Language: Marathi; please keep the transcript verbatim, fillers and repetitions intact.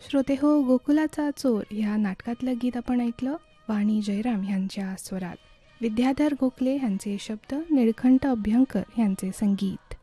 श्रोते हो, गोकुलाचा चोर ह्या नाटकातलं गीत आपण ऐकलं वाणी जयराम यांच्या स्वरात. विद्याधर गोखले यांचे शब्द, निळकंठ अभ्यंकर यांचे संगीत.